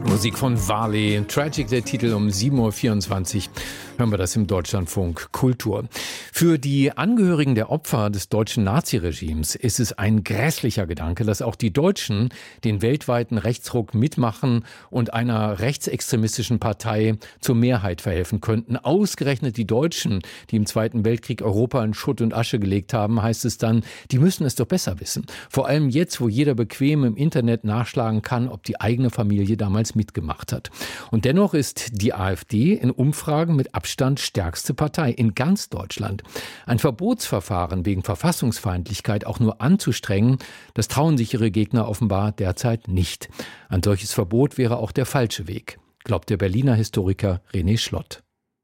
Musik von Varley, Tragic, der Titel, um 7.24 Uhr hören wir das im Deutschlandfunk Kultur. Für die Angehörigen der Opfer des deutschen Naziregimes ist es ein grässlicher Gedanke, dass auch die Deutschen den weltweiten Rechtsruck mitmachen und einer rechtsextremistischen Partei zur Mehrheit verhelfen könnten. Ausgerechnet die Deutschen, die im Zweiten Weltkrieg Europa in Schutt und Asche gelegt haben, heißt es dann, die müssen es doch besser wissen. Vor allem jetzt, wo jeder bequem im Internet nachschlagen kann, ob die eigene Familie damals mitgemacht hat. Und dennoch ist die AfD in Umfragen mit Abstand stärkste Partei in ganz Deutschland. Ein Verbotsverfahren wegen Verfassungsfeindlichkeit auch nur anzustrengen, das trauen sich ihre Gegner offenbar derzeit nicht. Ein solches Verbot wäre auch der falsche Weg, glaubt der Berliner Historiker René Schlott.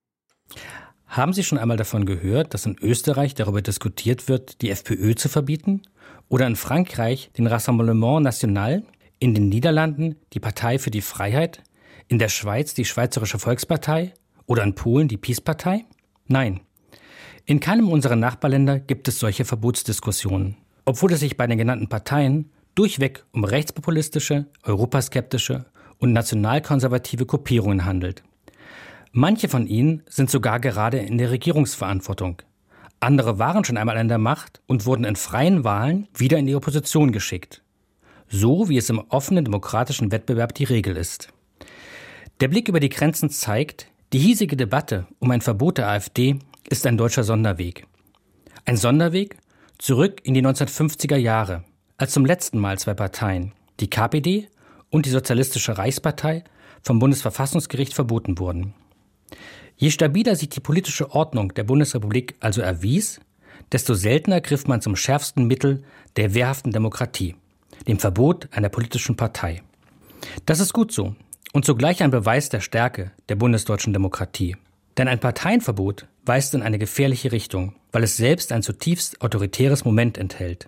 Haben Sie schon einmal davon gehört, dass in Österreich darüber diskutiert wird, die FPÖ zu verbieten? Oder in Frankreich den Rassemblement National? In den Niederlanden die Partei für die Freiheit? In der Schweiz die Schweizerische Volkspartei? Oder in Polen die PiS-Partei? Nein. In keinem unserer Nachbarländer gibt es solche Verbotsdiskussionen, obwohl es sich bei den genannten Parteien durchweg um rechtspopulistische, europaskeptische und nationalkonservative Gruppierungen handelt. Manche von ihnen sind sogar gerade in der Regierungsverantwortung. Andere waren schon einmal an der Macht und wurden in freien Wahlen wieder in die Opposition geschickt. So wie es im offenen demokratischen Wettbewerb die Regel ist. Der Blick über die Grenzen zeigt, die hiesige Debatte um ein Verbot der AfD ist ein deutscher Sonderweg. Ein Sonderweg zurück in die 1950er Jahre, als zum letzten Mal zwei Parteien, die KPD und die Sozialistische Reichspartei, vom Bundesverfassungsgericht verboten wurden. Je stabiler sich die politische Ordnung der Bundesrepublik also erwies, desto seltener griff man zum schärfsten Mittel der wehrhaften Demokratie, dem Verbot einer politischen Partei. Das ist gut so. Und zugleich ein Beweis der Stärke der bundesdeutschen Demokratie. Denn ein Parteienverbot weist in eine gefährliche Richtung, weil es selbst ein zutiefst autoritäres Moment enthält.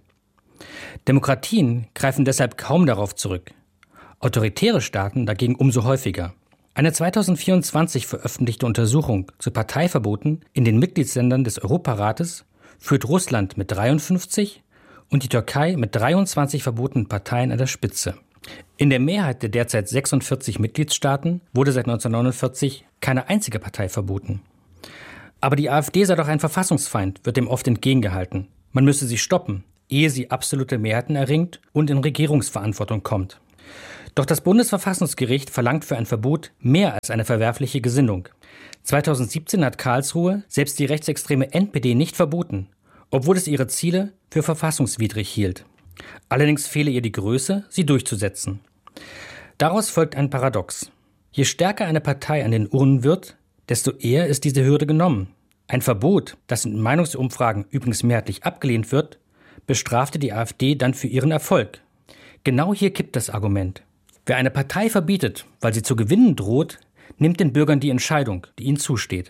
Demokratien greifen deshalb kaum darauf zurück. Autoritäre Staaten dagegen umso häufiger. Eine 2024 veröffentlichte Untersuchung zu Parteiverboten in den Mitgliedsländern des Europarates führt Russland mit 53 und die Türkei mit 23 verbotenen Parteien an der Spitze. In der Mehrheit der derzeit 46 Mitgliedstaaten wurde seit 1949 keine einzige Partei verboten. Aber die AfD sei doch ein Verfassungsfeind, wird dem oft entgegengehalten. Man müsse sie stoppen, ehe sie absolute Mehrheiten erringt und in Regierungsverantwortung kommt. Doch das Bundesverfassungsgericht verlangt für ein Verbot mehr als eine verwerfliche Gesinnung. 2017 hat Karlsruhe selbst die rechtsextreme NPD nicht verboten, obwohl es ihre Ziele für verfassungswidrig hielt. Allerdings fehle ihr die Größe, sie durchzusetzen. Daraus folgt ein Paradox. Je stärker eine Partei an den Urnen wird, desto eher ist diese Hürde genommen. Ein Verbot, das in Meinungsumfragen übrigens mehrheitlich abgelehnt wird, bestrafte die AfD dann für ihren Erfolg. Genau hier kippt das Argument. Wer eine Partei verbietet, weil sie zu gewinnen droht, nimmt den Bürgern die Entscheidung, die ihnen zusteht.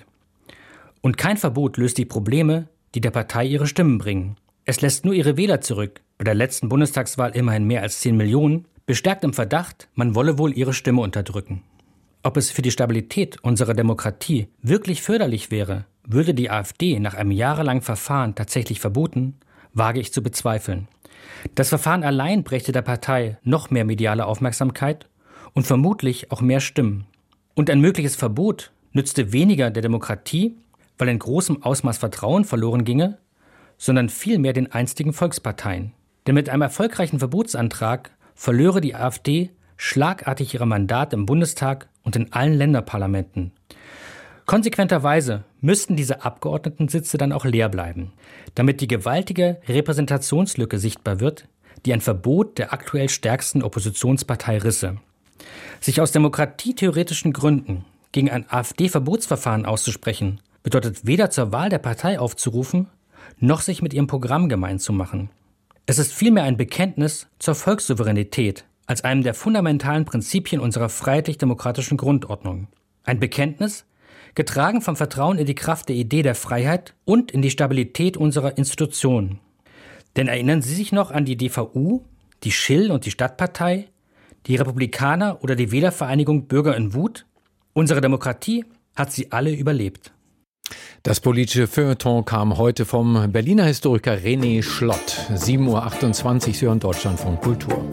Und kein Verbot löst die Probleme, die der Partei ihre Stimmen bringen. Es lässt nur ihre Wähler zurück, bei der letzten Bundestagswahl immerhin mehr als 10 Millionen, bestärkt im Verdacht, man wolle wohl ihre Stimme unterdrücken. Ob es für die Stabilität unserer Demokratie wirklich förderlich wäre, würde die AfD nach einem jahrelangen Verfahren tatsächlich verboten, wage ich zu bezweifeln. Das Verfahren allein brächte der Partei noch mehr mediale Aufmerksamkeit und vermutlich auch mehr Stimmen. Und ein mögliches Verbot nützte weniger der Demokratie, weil in großem Ausmaß Vertrauen verloren ginge, sondern vielmehr den einstigen Volksparteien. Denn mit einem erfolgreichen Verbotsantrag verlöre die AfD schlagartig ihre Mandate im Bundestag und in allen Länderparlamenten. Konsequenterweise müssten diese Abgeordnetensitze dann auch leer bleiben, damit die gewaltige Repräsentationslücke sichtbar wird, die ein Verbot der aktuell stärksten Oppositionspartei risse. Sich aus demokratietheoretischen Gründen gegen ein AfD-Verbotsverfahren auszusprechen, bedeutet weder zur Wahl der Partei aufzurufen, noch sich mit ihrem Programm gemein zu machen. Es ist vielmehr ein Bekenntnis zur Volkssouveränität als einem der fundamentalen Prinzipien unserer freiheitlich-demokratischen Grundordnung. Ein Bekenntnis, getragen vom Vertrauen in die Kraft der Idee der Freiheit und in die Stabilität unserer Institutionen. Denn erinnern Sie sich noch an die DVU, die Schill- und die Stadtpartei, die Republikaner oder die Wählervereinigung Bürger in Wut? Unsere Demokratie hat sie alle überlebt. Das politische Feuilleton kam heute vom Berliner Historiker René Schlott. 7.28 Uhr, Sie hören Deutschlandfunk Kultur.